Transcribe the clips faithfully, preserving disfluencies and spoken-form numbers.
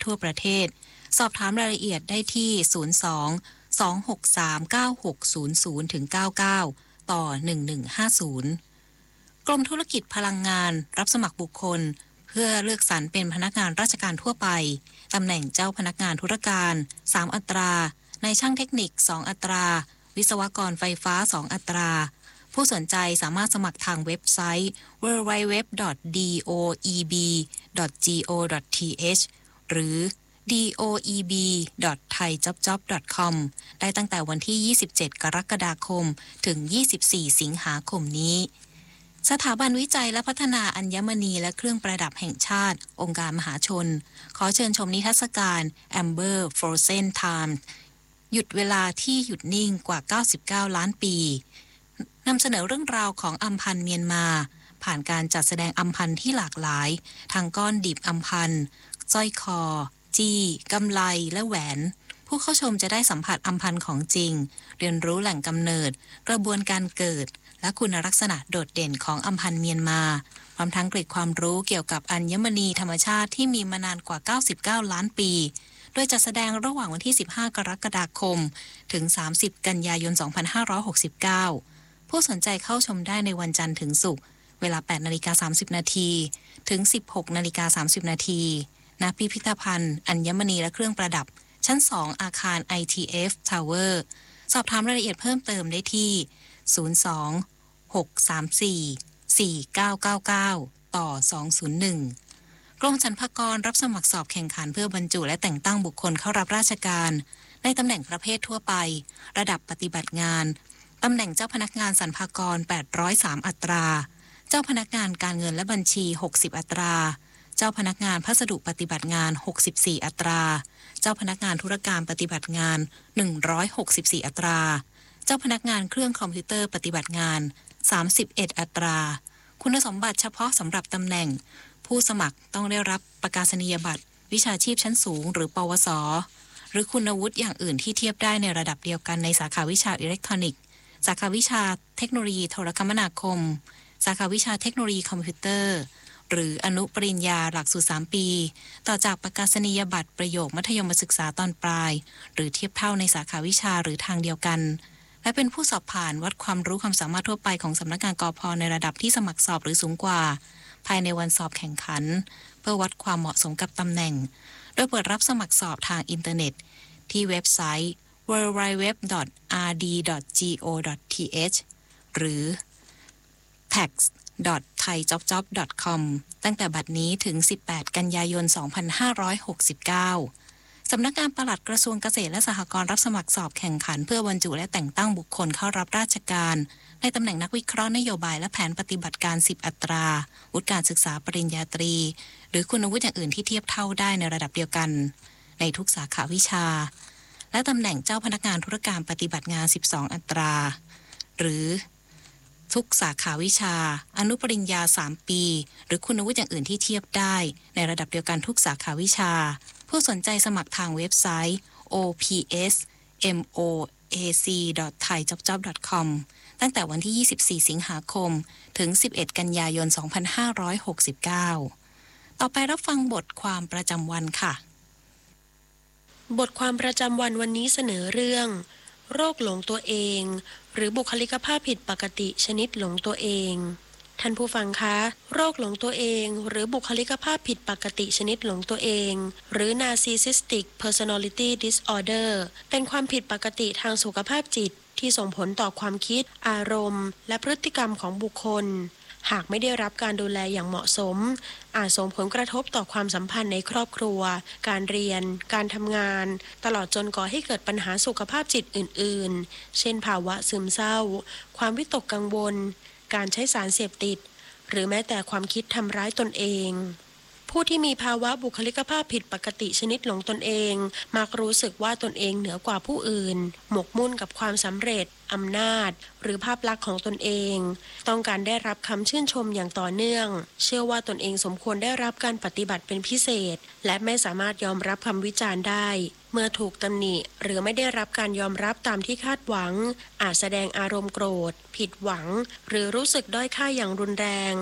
ทั่วประเทศสอบถามรายละเอียดได้ที่ศูนย์ สอง สอง หก สาม เก้า หก ศูนย์ ศูนย์ เก้า เก้า ต่อ หนึ่ง หนึ่ง ห้า ศูนย์ กรมธุรกิจพลังงานรับสมัครบุคคลเพื่อเลือกสรรเป็นพนักงานราชการทั่วไปตำแหน่งเจ้าพนักงานธุรการสามอัตรานายช่างเทคนิคสองอัตราวิศวกรไฟฟ้าสองอัตราผู้สนใจสามารถสมัครทางเว็บไซต์ ดับเบิลยู ดับเบิลยู ดับเบิลยู ดอท ดี โอ อี บี ดอท จี โอ ดอท ที เอช หรือ ดี โอ อี บี ดอท ไทยจ็อบจ็อบ ดอท คอม ได้ตั้งแต่วันที่ยี่สิบเจ็ดกรกฎาคมถึงยี่สิบสี่สิงหาคมนี้สถาบันวิจัยและพัฒนาอัญมณีและเครื่องประดับแห่งชาติองค์การมหาชนขอเชิญชมนิทรรศการ Amber Frozen Time หยุดเวลาที่หยุดนิ่งกว่าเก้าสิบเก้าล้านปีนำเสนอเรื่องราวของอัมพันธ์เมียนมาผ่านการจัดแสดงอัมพันธ์ที่หลากหลายทั้งก้อนดิบอัมพันธ์สร้อยคอจี้กำไลและแหวนผู้เข้าชมจะได้สัมผัสอัมพันธ์ของจริงเรียนรู้แหล่งกำเนิดกระบวนการเกิดและคุณลักษณะโดดเด่นของอัมพันธ์เมียนมาพร้อมทั้งเกร็ดความรู้เกี่ยวกับอัญมณีธรรมชาติที่มีมานานกว่าเก้าสิบเก้าล้านปีโดยจัดแสดงระหว่างวันที่สิบห้ากรกฎาคมถึงสามสิบกันยายนสองพันห้าร้อยหกสิบเก้าผู้สนใจเข้าชมได้ในวันจันทร์ถึงศุกร์เวลา แปดนาฬิกาสามสิบนาทีถึง สิบหกนาฬิกาสามสิบนาทีณพิพิธภัณฑ์อัญมณีและเครื่องประดับชั้นสองอาคาร ไอ ที เอฟ Tower สอบถามรายละเอียดเพิ่มเติมได้ที่ศูนย์ สอง หก สาม สี่ สี่ เก้า เก้า เก้าต่อสองศูนย์หนึ่งกรมสรรพากรรับสมัครสอบแข่งขันเพื่อบรรจุและแต่งตั้งบุคคลเข้ารับราชการในตำแหน่งประเภททั่วไประดับปฏิบัติงานตำแหน่งเจ้าพนักงานสรรพากรแปดร้อยสามอัตราเจ้าพนักงานการเงินและบัญชีหกสิบอัตราเจ้าพนักงานพัสดุปฏิบัติงานหกสิบสี่อัตราเจ้าพนักงานธุรการปฏิบัติงานหนึ่งร้อยหกสิบสี่อัตราเจ้าพนักงานเครื่องคอมพิวเตอร์ปฏิบัติงานสามสิบเอ็ดอัตราคุณสมบัติเฉพาะสำหรับตำแหน่งผู้สมัครต้องได้รับประกาศนียบัตรวิชาชีพชั้นสูงหรือปวสหรือคุณวุฒิอย่างอื่นที่เทียบได้ในระดับเดียวกันในสาขาวิชาอิเล็กทรอนิกส์สาขาวิชาเทคโนโลยีโทรคมนาคมสาขาวิชาเทคโนโลยีคอมพิวเตอร์หรืออนุปริญญาหลักสูตรสามปีต่อจากประกาศนียบัตรประโยคมัธยมศึกษาตอนปลายหรือเทียบเท่าในสาขาวิชาหรือทางเดียวกันและเป็นผู้สอบผ่านวัดความรู้ความสามารถทั่วไปของสำนักงานกพ.ในระดับที่สมัครสอบหรือสูงกว่าภายในวันสอบแข่งขันเพื่อวัดความเหมาะสมกับตำแหน่งโดยเปิดรับสมัครสอบทางอินเทอร์เน็ตที่เว็บไซต์ ดับเบิลยู ดับเบิลยู ดับเบิลยู ดอท อาร์ ดี ดอท จี โอ ดอท ที เอช หรือ แท็กซ์ ดอท ไทยจ็อบจ็อบ ดอท คอม ตั้งแต่บัดนี้ถึงสิบแปดกันยายนสองพันห้าร้อยหกสิบเก้าสำนักงานปลัดกระทรวงเกษตรและสหกรณ์รับสมัครสอบแข่งขันเพื่อบรรจุและแต่งตั้งบุคคลเข้ารับราชการในตำแหน่งนักวิเคราะห์นโยบายและแผนปฏิบัติการสิบอัตราวุฒิการศึกษาปริญญาตรีหรือคุณวุฒิอย่างอื่นที่เทียบเท่าได้ในระดับเดียวกันในทุกสาขาวิชาและตำแหน่งเจ้าพนักงานธุรการปฏิบัติงานสิบสองอัตราหรือทุกสาขาวิชาอนุปริญญาสามปีหรือคุณวุฒิอย่างอื่นที่เทียบได้ในระดับเดียวกันทุกสาขาวิชาผู้สนใจสมัครทางเว็บไซต์ โอ พี เอส เอ็ม โอ เอ ซี ดอท ไทยจ็อบจ็อบ ดอท คอม ตั้งแต่วันที่ยี่สิบสี่สิงหาคมถึงสิบเอ็ดกันยายนสองพันห้าร้อยหกสิบเก้าต่อไปรับฟังบทความประจำวันค่ะบทความประจำวันวันนี้เสนอเรื่องโรคหลงตัวเองหรือบุคลิกภาพผิดปกติชนิดหลงตัวเองท่านผู้ฟังคะโรคหลงตัวเองหรือบุคลิกภาพผิดปกติชนิดหลงตัวเองหรือ Narcissistic Personality Disorder เป็นความผิดปกติทางสุขภาพจิตที่ส่งผลต่อความคิดอารมณ์และพฤติกรรมของบุคคลหากไม่ได้รับการดูแลอย่างเหมาะสมอาจส่งผลกระทบต่อความสัมพันธ์ในครอบครัวการเรียนการทำงานตลอดจนก่อให้เกิดปัญหาสุขภาพจิตอื่นๆเช่นภาวะซึมเศร้าความวิตกกังวลการใช้สารเสพติดหรือแม้แต่ความคิดทำร้ายตนเองผู้ที่มีภาวะบุคลิกภาพผิดปกติชนิดหลงตนเองมักรู้สึกว่าตนเองเหนือกว่าผู้อื่นหมกมุ่นกับความสำเร็จอำนาจหรือภาพลักษณ์ของตนเองต้องการได้รับคำชื่นชมอย่างต่อเนื่องเชื่อว่าตนเองสมควรได้รับการปฏิบัติเป็นพิเศษและไม่สามารถยอมรับคำวิจารณ์ได้เมื่อถูกตำหนิหรือไม่ได้รับการยอมรับตามที่คาดหวังอาจแสดงอารมณ์โกรธผิดหวังหรือรู้สึกด้อยค่าอย่างรุนแรง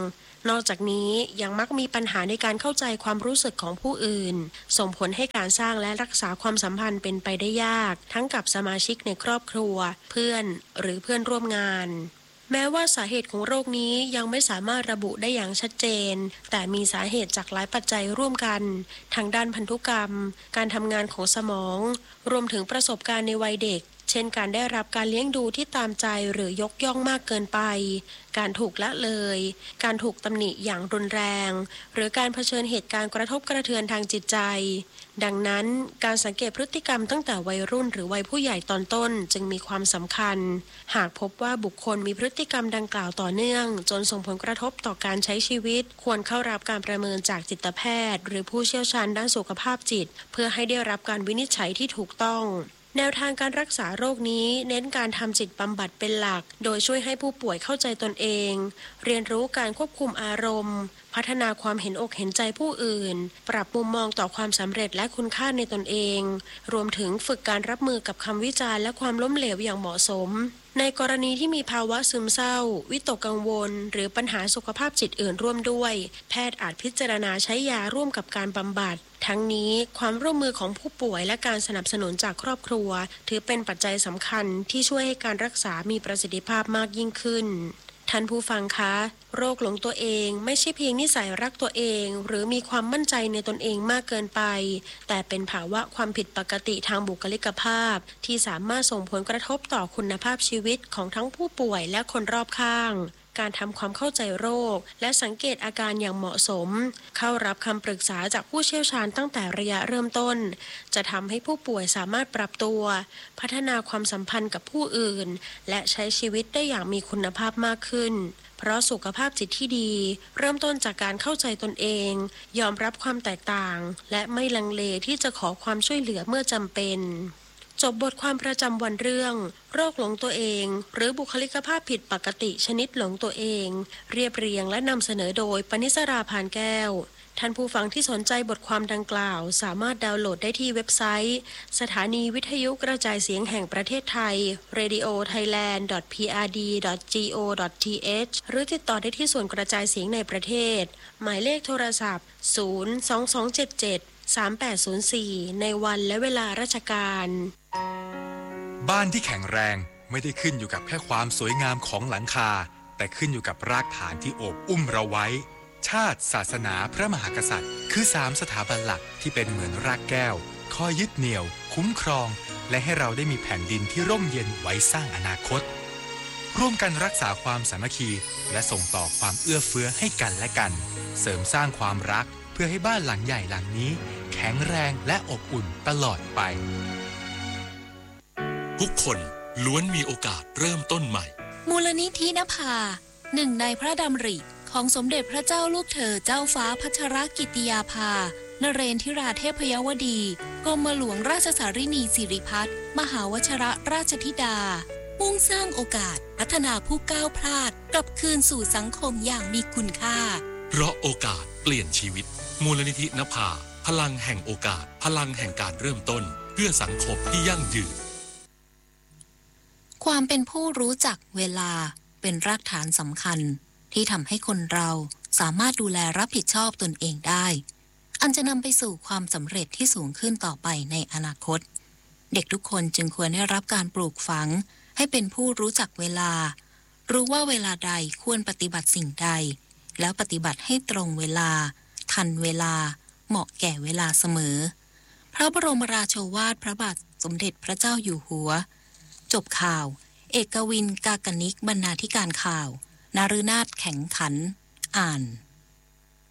นอกจากนี้ยังมักมีปัญหาในการเข้าใจความรู้สึกของผู้อื่นส่งผลให้การสร้างและรักษาความสัมพันธ์เป็นไปได้ยากทั้งกับสมาชิกในครอบครัวเพื่อนหรือเพื่อนร่วมงานแม้ว่าสาเหตุของโรคนี้ยังไม่สามารถระบุได้อย่างชัดเจนแต่มีสาเหตุจากหลายปัจจัยร่วมกันทางด้านพันธุกรรมการทำงานของสมองรวมถึงประสบการณ์ในวัยเด็กเช่นการได้รับการเลี้ยงดูที่ตามใจหรือยกย่องมากเกินไปการถูกละเลยการถูกตำหนิอย่างรุนแรงหรือการเผชิญเหตุการณ์กระทบกระเทือนทางจิตใจดังนั้นการสังเกตพฤติกรรมตั้งแต่วัยรุ่นหรือวัยผู้ใหญ่ตอนต้นจึงมีความสำคัญหากพบว่าบุคคลมีพฤติกรรมดังกล่าวต่อเนื่องจนส่งผลกระทบต่อการใช้ชีวิตควรเข้ารับการประเมินจากจิตแพทย์หรือผู้เชี่ยวชาญด้านสุขภาพจิตเพื่อให้ได้รับการวินิจฉัยที่ถูกต้องแนวทางการรักษาโรคนี้เน้นการทำจิตบำบัดเป็นหลักโดยช่วยให้ผู้ป่วยเข้าใจตนเองเรียนรู้การควบคุมอารมณ์พัฒนาความเห็นอกเห็นใจผู้อื่นปรับมุมมองต่อความสำเร็จและคุณค่าในตนเองรวมถึงฝึกการรับมือกับคำวิจารณ์และความล้มเหลวอย่างเหมาะสมในกรณีที่มีภาวะซึมเศร้าวิตกกังวลหรือปัญหาสุขภาพจิตอื่นร่วมด้วยแพทย์อาจพิจารณาใช้ยาร่วมกับการบำบัดทั้งนี้ความร่วมมือของผู้ป่วยและการสนับสนุนจากครอบครัวถือเป็นปัจจัยสำคัญที่ช่วยให้การรักษามีประสิทธิภาพมากยิ่งขึ้นท่านผู้ฟังคะโรคหลงตัวเองไม่ใช่เพียงนิสัยรักตัวเองหรือมีความมั่นใจในตนเองมากเกินไปแต่เป็นภาวะความผิดปกติทางบุคลิกภาพที่สามารถส่งผลกระทบต่อคุณภาพชีวิตของทั้งผู้ป่วยและคนรอบข้างการทำความเข้าใจโรคและสังเกตอาการอย่างเหมาะสมเข้ารับคำปรึกษาจากผู้เชี่ยวชาญตั้งแต่ระยะเริ่มต้นจะทำให้ผู้ป่วยสามารถปรับตัวพัฒนาความสัมพันธ์กับผู้อื่นและใช้ชีวิตได้อย่างมีคุณภาพมากขึ้นเพราะสุขภาพจิตที่ดีเริ่มต้นจากการเข้าใจตนเองยอมรับความแตกต่างและไม่ลังเลที่จะขอความช่วยเหลือเมื่อจำเป็นจบบทความประจำวันเรื่องโรคหลงตัวเองหรือบุคลิกภาพผิดปกติชนิดหลงตัวเองเรียบเรียงและนำเสนอโดยปณิสราพานแก้วท่านผู้ฟังที่สนใจบทความดังกล่าวสามารถดาวน์โหลดได้ที่เว็บไซต์สถานีวิทยุกระจายเสียงแห่งประเทศไทย เรดิโอไทยแลนด์ ดอท พี อาร์ ดี ดอท จี โอ ดอท ที เอช หรือติดต่อได้ที่ส่วนกระจายเสียงในประเทศหมายเลขโทรศัพท์ศูนย์ สอง สอง เจ็ด เจ็ด สาม แปด ศูนย์ สี่ในวันและเวลาราชการบ้านที่แข็งแรงไม่ได้ขึ้นอยู่กับแค่ความสวยงามของหลังคาแต่ขึ้นอยู่กับรากฐานที่โอบอุ้มเราไว้ชาติศาสนาพระมหากษัตริย์คือสามสถาบันหลักที่เป็นเหมือนรากแก้วคอยยึดเหนี่ยวคุ้มครองและให้เราได้มีแผ่นดินที่ร่มเย็นไว้สร้างอนาคตร่วมกันรักษาความสามัคคีและส่งต่อความเอื้อเฟื้อให้กันและกันเสริมสร้างความรักเพื่อให้บ้านหลังใหญ่หลังนี้แข็งแรงและอบอุ่นตลอดไปทุกคนล้วนมีโอกาสเริ่มต้นใหม่มูลนิธินภาหนึ่งในพระดำริของสมเด็จพระเจ้าลูกเธอเจ้าฟ้าพัชรกิติยาภานเรนทิราเทพยวดีกรมหลวงราชสารินีสิริพัฒน์มหาวชรราชธิดามุ่งสร้างโอกาสพัฒนาผู้ก้าวพลาดกลับคืนสู่สังคมอย่างมีคุณค่าเพราะโอกาสเปลี่ยนชีวิตมูลนิธินภาพลังแห่งโอกาสพลังแห่งการเริ่มต้นเพื่อสังคมที่ยั่งยืนความเป็นผู้รู้จักเวลาเป็นรากฐานสำคัญที่ทำให้คนเราสามารถดูแลรับผิดชอบตนเองได้อันจะนำไปสู่ความสำเร็จที่สูงขึ้นต่อไปในอนาคตเด็กทุกคนจึงควรได้รับการปลูกฝังให้เป็นผู้รู้จักเวลารู้ว่าเวลาใดควรปฏิบัติสิ่งใดแล้วปฏิบัติให้ตรงเวลาทันเวลาเหมาะแก่เวลาเสมอพระบรมราโชวาทพระบาทสมเด็จพระเจ้าอยู่หัวจบข่าวเอกวินกากนิกบรรณาธิการข่าวนฤนาถแข็งขันอ่าน